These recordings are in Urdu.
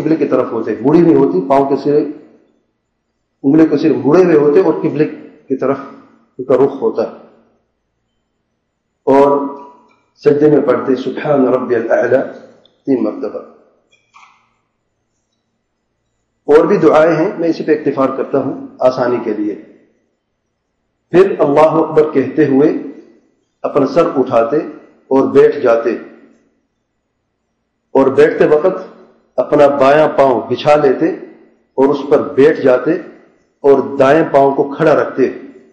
قبلے کی طرف ہوتے، مڑی نہیں ہوتی، پاؤں کے سرے انگلی کے سرے مڑے ہوئے ہوتے اور قبلے کی طرف ان کا رخ ہوتا، اور سجدے میں پڑھتے سبحان ربی الاعلی 3 مرتبہ۔ اور بھی دعائیں ہیں، میں اسی پہ اکتفار کرتا ہوں آسانی کے لیے۔ پھر اللہ اکبر کہتے ہوئے اپنا سر اٹھاتے اور بیٹھ جاتے، اور بیٹھتے وقت اپنا بایاں پاؤں بچھا لیتے اور اس پر بیٹھ جاتے اور دائیں پاؤں کو کھڑا رکھتے،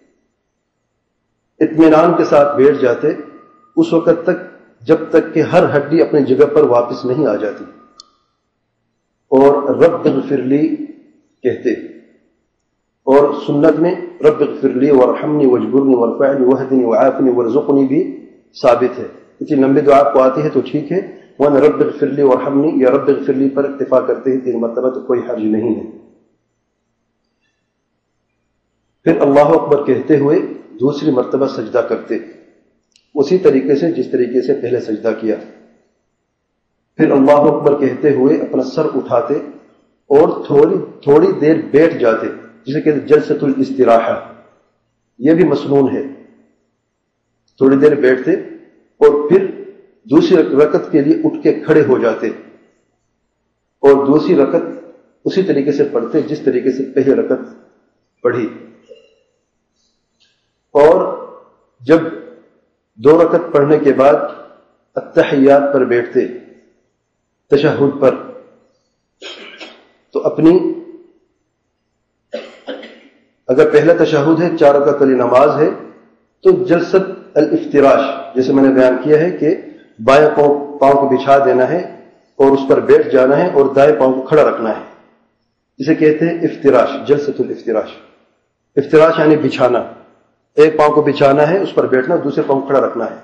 اطمینان کے ساتھ بیٹھ جاتے اس وقت تک جب تک کہ ہر ہڈی اپنی جگہ پر واپس نہیں آ جاتی، اور رب اغفر لی کہتے، اور سنت میں رب اغفر لی وارحمنی واجبرنی وارفعنی واہدنی وعافنی وارزقنی بھی ثابت ہے۔ اتنی لمبی دعا آپ کو آتی ہے تو ٹھیک ہے، ورنہ رب اغفر لی وارحمنی یا رب اغفر لی پر اکتفا کرتے ہیں 3 مرتبہ تو کوئی حرج نہیں ہے۔ پھر اللہ اکبر کہتے ہوئے دوسری مرتبہ سجدہ کرتے، اسی طریقے سے جس طریقے سے پہلے سجدہ کیا۔ پھر اللہ اکبر کہتے ہوئے اپنا سر اٹھاتے اور تھوڑی دیر بیٹھ جاتے، جسے کہتے جلسۃ الاستراحہ، یہ بھی مسنون ہے۔ تھوڑی دیر بیٹھتے اور پھر دوسری رکعت کے لیے اٹھ کے کھڑے ہو جاتے اور دوسری رکعت اسی طریقے سے پڑھتے جس طریقے سے پہلی رکعت پڑھی، اور جب 2 رکعت پڑھنے کے بعد التحیات پر بیٹھتے تشہد پر، تو اپنی اگر پہلا تشہد ہے 4 رکعت والی نماز ہے تو جلسۃ الافتراش جیسے میں نے بیان کیا ہے کہ بائیں پاؤں کو بچھا دینا ہے اور اس پر بیٹھ جانا ہے اور دائیں پاؤں کو کھڑا رکھنا ہے، جسے کہتے ہیں افتراش، جلسۃ الافتراش۔ افتراش یعنی بچھانا، ایک پاؤں کو بچھانا ہے، اس پر بیٹھنا، دوسرے پاؤں کو کھڑا رکھنا ہے،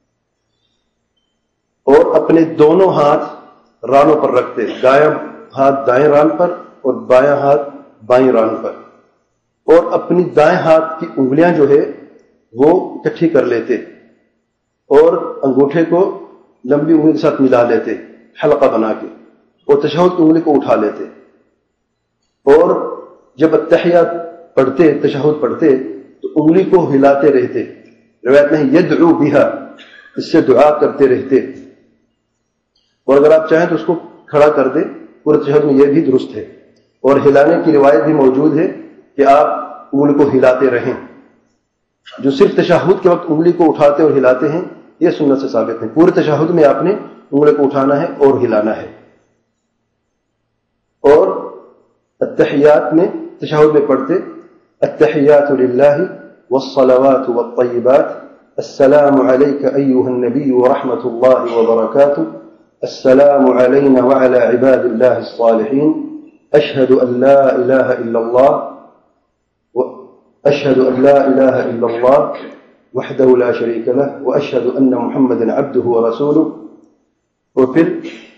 اور اپنے دونوں ہاتھ رانوں پر رکھتے، دایاں ہاتھ دائیں ران پر اور بایاں ہاتھ بائیں ران پر، اور اپنی دائیں ہاتھ کی انگلیاں جو ہے وہ اکٹھی کر لیتے اور انگوٹھے کو لمبی انگلی کے ساتھ ملا لیتے حلقہ بنا کے، اور تشہد کی انگلی کو اٹھا لیتے، اور جب التحیات پڑھتے تشہد پڑھتے تو انگلی کو ہلاتے رہتے، روایت میں یدعو بہا، اس سے دعا کرتے رہتے، اور اگر آپ چاہیں تو اس کو کھڑا کر دیں پورے تشہد میں، یہ بھی درست ہے، اور ہلانے کی روایت بھی موجود ہے کہ آپ انگلی کو ہلاتے رہیں۔ جو صرف تشہد کے وقت انگلی کو اٹھاتے اور ہلاتے ہیں یہ سنت سے ثابت ہے، پورے تشہد میں آپ نے انگلی کو اٹھانا ہے اور ہلانا ہے۔ اور التحیات میں تشہد میں پڑھتے التحیات للہ والصلوات والطیبات السلام علیک ایہا النبی ورحمۃ اللہ وبرکاتہ السلام علینا وعلی عباد اللہ الصالحین اشہد ان لا الہ الا اللہ اشہد ان لا الہ الا اللہ وحدہ لا شریک لہ واشہد ان محمدا عبدہ ورسولہ۔ اور پھر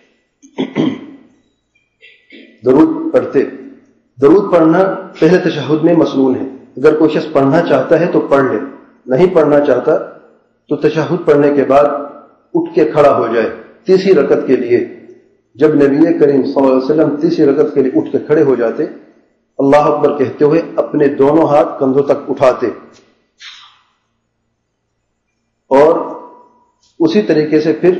درود پڑھتے، درود پڑھنا پہلے تشہد میں مسنون ہے، اگر کوئی شخص پڑھنا چاہتا ہے تو پڑھ لے، نہیں پڑھنا چاہتا تو تشہد پڑھنے کے بعد اٹھ کے کھڑا ہو جائے تیسری رکعت کے لیے۔ جب نبی کریم صلی اللہ علیہ وسلم تیسری رکعت کے لیے اٹھ کے کھڑے ہو جاتے، اللہ اکبر کہتے ہوئے اپنے دونوں ہاتھ کندھوں تک اٹھاتے، اور اسی طریقے سے پھر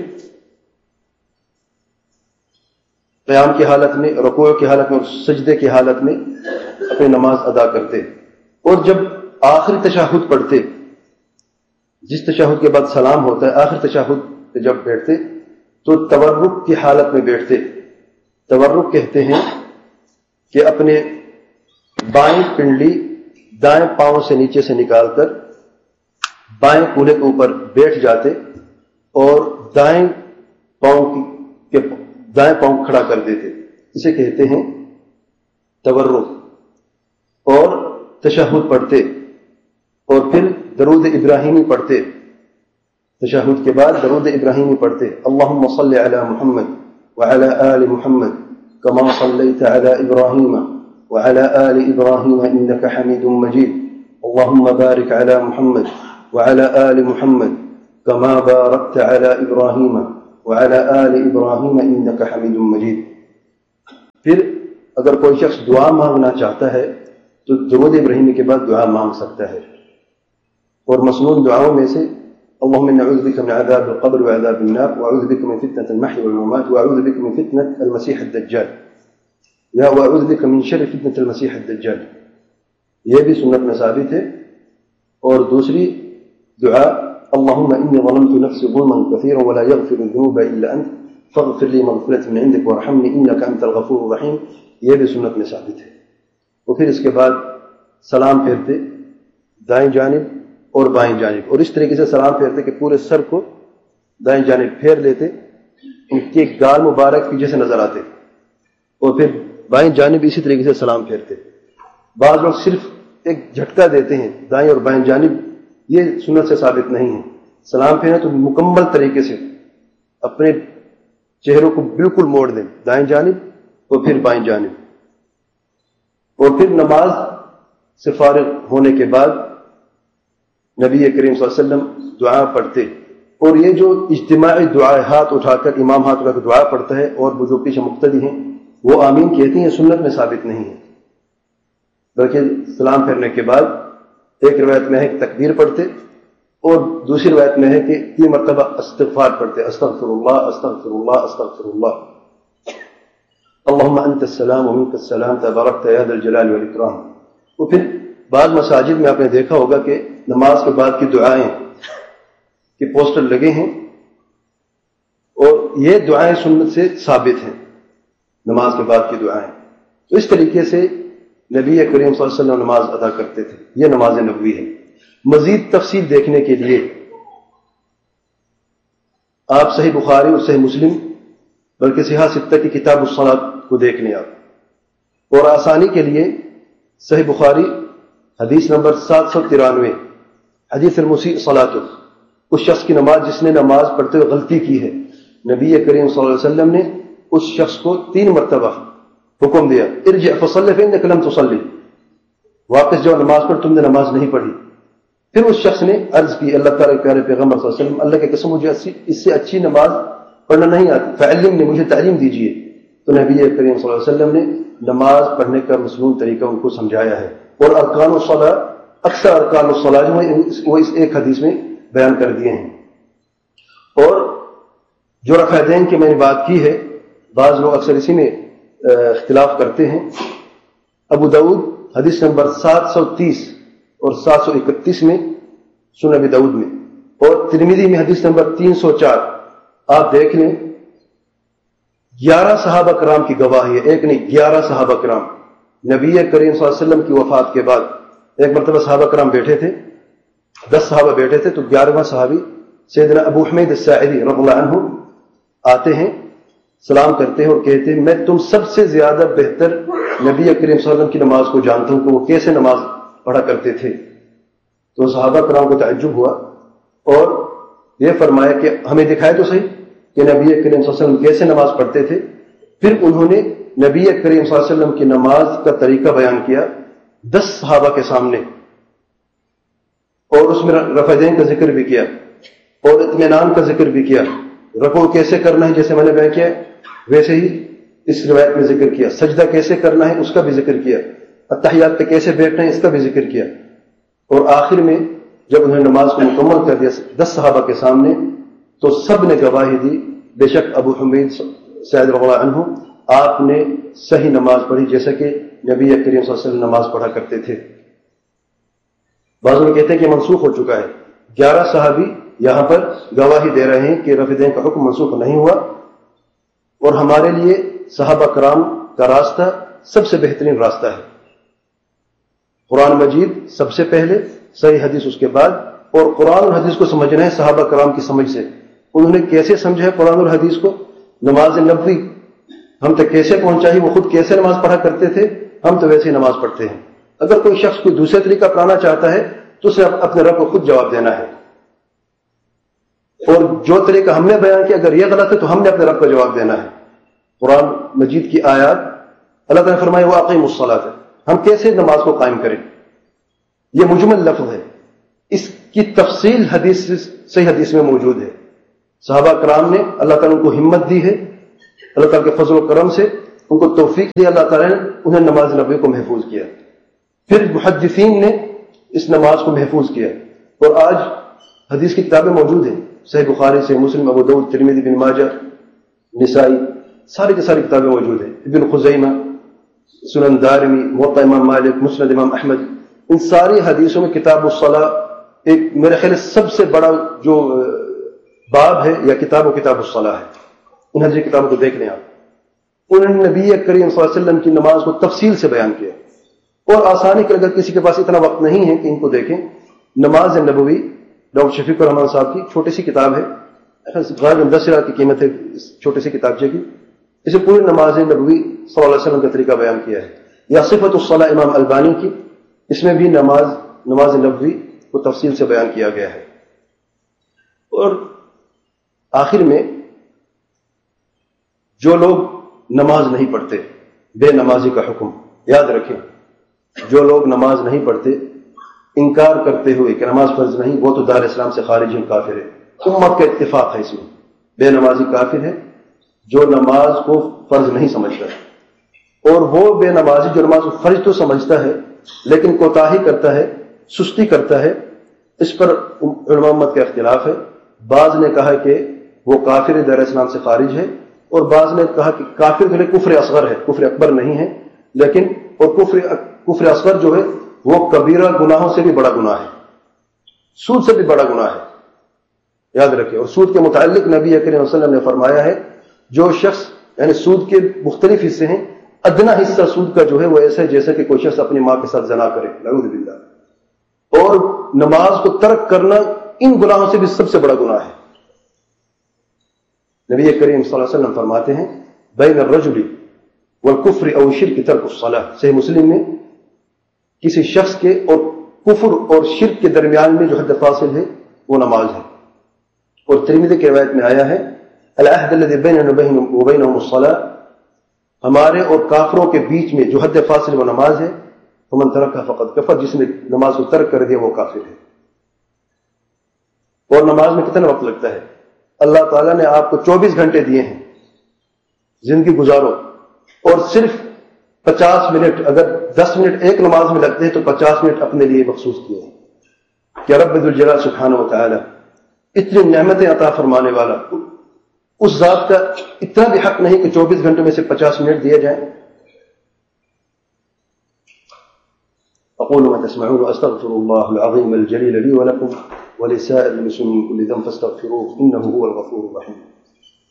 قیام کی حالت میں، رکوع کی حالت میں اور سجدے کی حالت میں اپنی نماز ادا کرتے، اور جب آخری تشہد پڑھتے، جس تشہد کے بعد سلام ہوتا ہے، آخری تشہد پہ جب بیٹھتے تو تورک کی حالت میں بیٹھتے۔ تورک کہتے ہیں کہ اپنے بائیں پنڈلی دائیں پاؤں سے نیچے سے نکال کر بائیں کولے کے اوپر بیٹھ جاتے اور دائیں پاؤں کھڑا کر دیتے، اسے کہتے ہیں تورک۔ اور تشہد پڑھتے اور پھر درود ابراہیمی پڑھتے، تشہد کے بعد درود ابراہیمی پڑھتے، اللہم صلی علی محمد وعلی آل محمد کما صلیت علی ابراہیم وعلى آل إبراهيم إنك حميد مجيد اللهم بارك على محمد وعلى آل محمد كما باركت على إبراهيم وعلى آل إبراهيم إنك حميد مجيد۔ پھر اگر کوئی شخص دعا مانگنا چاہتا ہے تو درود ابراہیمی کے بعد دعا مانگ سکتا ہے. اور مسنون دعاؤں میں سے اللهم إني أعوذ بك من عذاب القبر وعذاب النار وأعوذ بك من فتنة المحيا والممات وأعوذ بك من فتنة المسيح الدجال یا وأعوذ بك من شر فتنة المسيح الدجال. یہ بھی سنت میں ثابت ہے. اور دوسری دعا اللهم إني ظلمت نفسي ظلما كثيرا ولا يغفر الذنوب إلا أنت فاغفر لي مغفرة من عندك وارحمني إنك أنت الغفور الرحيم. یہ بھی سنت میں ثابت ہے. اور پھر اس کے بعد سلام پھیرتے دائیں جانب اور بائیں جانب، اور اس طریقے سے سلام پھیرتے کہ پورے سر کو دائیں جانب پھیر لیتے، ان کے گال مبارک پیچھے سے نظر آتے، اور پھر بائیں جانب اسی طریقے سے سلام پھیرتے. بعض لوگ صرف ایک جھٹکا دیتے ہیں دائیں اور بائیں جانب، یہ سنت سے ثابت نہیں ہے. سلام پھیرنا تو مکمل طریقے سے اپنے چہروں کو بالکل موڑ دیں، دائیں جانب اور پھر بائیں جانب. اور پھر نماز سے فارغ ہونے کے بعد نبی کریم صلی اللہ علیہ وسلم دعا پڑھتے. اور یہ جو اجتماعی دعا ہاتھ اٹھا کر امام ہاتھ اٹھا کر دعا پڑھتا ہے اور وہ جو پیچھے مقتدی ہیں وہ آمین کہتے ہیں، سنت میں ثابت نہیں ہے. بلکہ سلام پھیرنے کے بعد ایک روایت میں ہے کہ تکبیر پڑھتے اور دوسری روایت میں ہے کہ 3 مرتبہ استغفار پڑھتے، استغفر اللہ استغفر اللہ استغفر اللہ. اللهم انت السلام ومنك السلام تبارکت یا ذا الجلال والاکرام. اور پھر بعض مساجد میں آپ نے دیکھا ہوگا کہ نماز کے بعد کی دعائیں کے پوسٹر لگے ہیں، اور یہ دعائیں سنت سے ثابت ہیں، نماز کے بعد کی دعائیں. تو اس طریقے سے نبی کریم صلی اللہ علیہ وسلم نماز ادا کرتے تھے. یہ نماز نبوی ہے. مزید تفصیل دیکھنے کے لیے آپ صحیح بخاری اور صحیح مسلم بلکہ صحیح ستہ کی کتاب الصلاۃ کو دیکھ لیں آپ. اور آسانی کے لیے صحیح بخاری حدیث نمبر 793 حدیث المسیء صلاۃ، اس شخص کی نماز جس نے نماز پڑھتے ہوئے غلطی کی ہے، نبی کریم صلی اللہ علیہ وسلم نے اس شخص کو 3 مرتبہ حکم دیا ارجع فصلی فانک لم تصلی، واپس جاؤ نماز پڑھ، تم نے نماز نہیں پڑھی. پھر اس شخص نے عرض کی اللہ تعالیٰ کے پیارے پیغمبر صلی اللہ علیہ وسلم، اللہ کی قسم مجھے اس سے اچھی نماز پڑھنا نہیں آتی، فعلمنی، مجھے تعلیم دیجیے. تو نبی کریم صلی اللہ علیہ وسلم نے نماز پڑھنے کا مسنون طریقہ ان کو سمجھایا ہے. اور ارکان الصلاۃ، اکثر ارکان الصلاۃ وہ اس ایک حدیث میں بیان کر دیے ہیں. اور جو رفعتین کی میں نے بات کی ہے، بعض لوگ اکثر اسی میں اختلاف کرتے ہیں. ابو داؤد حدیث نمبر 730 اور 731 میں، سنن ابی داؤد میں، اور ترمذی میں حدیث نمبر 304. آپ دیکھ لیں 11 صحابہ کرام کی گواہی ہے، ایک نہیں 11 صحابہ کرام. نبی کریم صلی اللہ علیہ وسلم کی وفات کے بعد ایک مرتبہ صحابہ کرام بیٹھے تھے، 10 صحابہ بیٹھے تھے، تو 11واں صحابی سیدنا ابو حمید الساعدی رضی اللہ عنہ آتے ہیں، سلام کرتے ہیں اور کہتے ہیں میں تم سب سے زیادہ بہتر نبی کریم صلی اللہ علیہ وسلم کی نماز کو جانتا ہوں کہ وہ کیسے نماز پڑھا کرتے تھے. تو صحابہ کرام کو تعجب ہوا اور یہ فرمایا کہ ہمیں دکھائے تو صحیح کہ نبی کریم صلی اللہ علیہ وسلم کیسے نماز پڑھتے تھے. پھر انہوں نے نبی کریم صلی اللہ علیہ وسلم کی نماز کا طریقہ بیان کیا 10 صحابہ کے سامنے، اور اس میں رفعتین کا ذکر بھی کیا اور اطمینان کا ذکر بھی کیا. رکوع کیسے کرنا ہے جیسے میں نے بیان کیا ویسے ہی اس روایت میں ذکر کیا. سجدہ کیسے کرنا ہے اس کا بھی ذکر کیا. التحیات پہ کیسے بیٹھنا ہے اس کا بھی ذکر کیا. اور آخر میں جب انہوں نے نماز کو مکمل کر دیا 10 صحابہ کے سامنے، تو سب نے گواہی دی بے شک ابو حمید سعید رضی اللہ عنہ آپ نے صحیح نماز پڑھی جیسا کہ نبی کریم صلی اللہ علیہ وسلم نماز پڑھا کرتے تھے. بعض لوگ کہتے ہیں کہ منسوخ ہو چکا ہے. 11 صحابی یہاں پر گواہی دے رہے ہیں کہ رفع دین کا حکم منسوخ نہیں ہوا، اور ہمارے لیے صحابہ کرام کا راستہ سب سے بہترین راستہ ہے. قرآن مجید سب سے پہلے، صحیح حدیث اس کے بعد، اور قرآن اور حدیث کو سمجھنا ہے صحابہ کرام کی سمجھ سے. انہوں نے کیسے سمجھا ہے قرآن اور حدیث کو، نماز نبوی ہم تک کیسے پہنچائی، وہ خود کیسے نماز پڑھا کرتے تھے، ہم تو ویسے ہی نماز پڑھتے ہیں. اگر کوئی شخص کوئی دوسرے طریقہ اپنانا چاہتا ہے تو اسے اپنے رب کو خود جواب دینا ہے. اور جو طریقہ ہم نے بیان کیا اگر یہ غلط ہے تو ہم نے اپنے رب کو جواب دینا ہے. قرآن مجید کی آیات اللہ تعالیٰ نے فرمایا وَأَقِیمُوا الصَّلَاةَ، ہم کیسے نماز کو قائم کریں، یہ مجمل لفظ ہے. اس کی تفصیل صحیح حدیث میں موجود ہے. صحابہ کرام نے اللہ تعالیٰ کو ہمت دی ہے اللہ تعالیٰ کے فضل و کرم سے، ان کو توفیق دی اللہ تعالیٰ نے, انہیں نماز نبوی کو محفوظ کیا. پھر محدثین نے اس نماز کو محفوظ کیا, اور آج حدیث کی کتابیں موجود ہیں, صحیح بخاری, صحیح مسلم, ابو داؤد, ترمذی, ابن ماجہ, نسائی, ساری کی ساری کتابیں موجود ہیں. ابن خزیمہ, سنن دارمی, موطا امام مالک, مسند امام احمد, ان ساری حدیثوں میں کتاب الصلاۃ ایک میرے خیال سب سے بڑا جو باب ہے یا کتاب الصلاۃ ہے. ان حدیث کتابوں کو دیکھ لیں آپ. انہوں نے نبی کریم صلی اللہ علیہ وسلم کی نماز کو تفصیل سے بیان کیا, اور آسانی کے اگر کسی کے پاس اتنا وقت نہیں ہے کہ ان کو دیکھیں, نماز نبوی ڈاکٹر شفیق الرحمان صاحب کی چھوٹی سی کتاب ہے, غالباً 10,000 کی قیمت ہے اس چھوٹی سی کتابچے کی. اسے پوری نماز نبوی صلی اللہ علیہ وسلم کا طریقہ بیان کیا ہے. یا صفت الصلاۃ امام البانی کی, اس میں بھی نماز نبوی کو تفصیل سے بیان کیا گیا ہے. اور آخر میں جو لوگ نماز نہیں پڑھتے, بے نمازی کا حکم یاد رکھیں. جو لوگ نماز نہیں پڑھتے انکار کرتے ہوئے کہ نماز فرض نہیں, وہ تو دار اسلام سے خارج ہیں, کافر ہے. امت کا اتفاق ہے اس میں, بے نمازی کافر ہے جو نماز کو فرض نہیں سمجھتا, اور وہ بے نمازی جو نماز کو فرض تو سمجھتا ہے لیکن کوتاہی کرتا ہے, سستی کرتا ہے. اس پر علماء امت کا اختلاف ہے. بعض نے کہا کہ وہ کافر دار اسلام سے خارج ہے, اور بعض نے کہا کہ کافر کے لیے کفر اصغر ہے, کفر اکبر نہیں ہے. لیکن اور کفر اصغر جو ہے وہ کبیرہ گناہوں سے بھی بڑا گناہ ہے, سود سے بھی بڑا گناہ ہے, یاد رکھیں. اور سود کے متعلق نبی کریم صلی اللہ علیہ وسلم نے فرمایا ہے, جو شخص یعنی سود کے مختلف حصے ہیں, ادنا حصہ سود کا جو ہے وہ ایسا ہے جیسا کہ کوئی شخص اپنی ماں کے ساتھ زنا کرے, نعوذ باللہ. اور نماز کو ترک کرنا ان گناہوں سے بھی سب سے بڑا گناہ ہے. نبی کریم صلی اللہ علیہ وسلم فرماتے ہیں, بین الرجل والکفر او شرک ترک الصلاۃ. صحیح مسلم میں کسی شخص کے اور کفر اور شرک کے درمیان میں جو حد فاصل ہے وہ نماز ہے. اور ترمذی کی روایت میں آیا ہے, العہد الذی بیننا وبینہم الصلاۃ, ہمارے اور کافروں کے بیچ میں جو حد فاصل وہ نماز ہے. فمن ترکھا فقد کفر, جس نے نماز کو ترک کر دیا وہ کافر ہے. اور نماز میں کتنا وقت لگتا ہے؟ اللہ تعالیٰ نے آپ کو 24 گھنٹے دیے ہیں, زندگی گزارو, اور صرف 50 منٹ, اگر 10 منٹ ایک نماز میں لگتے ہیں تو 50 منٹ اپنے لیے مخصوص کیے ہیں. کہ رب ذوالجلال سبحانہ و تعالی اتنی نعمتیں عطا فرمانے والا, اس ذات کا اتنا بھی حق نہیں کہ 24 گھنٹوں میں سے 50 منٹ دیے جائیں. اقول ما تسمعون واستغفر الله العظيم الجليل لي ولكم ولسائر المسلمين من كل ذنب فاستغفروه انه هو الغفور الرحيم.